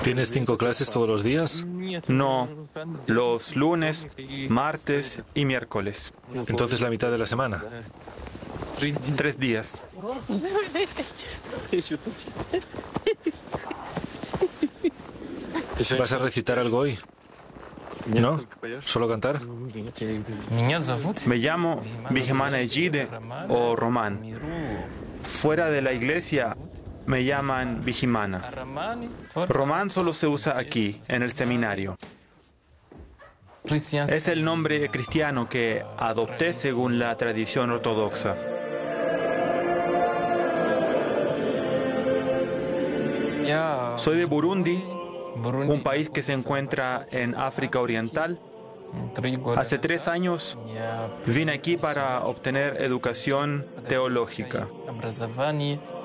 ¿Tienes 5 clases todos los días? No, los lunes, martes y miércoles. Entonces la mitad de la semana. 3 días. ¿Vas a recitar algo hoy? ¿No? ¿Solo cantar? Me llamo Vihemana Ejide o Román. Fuera de la iglesia me llaman Vihimana. Román solo se usa aquí, en el seminario. Es el nombre cristiano que adopté según la tradición ortodoxa. Soy de Burundi, un país que se encuentra en África Oriental. Hace 3 años vine aquí para obtener educación teológica.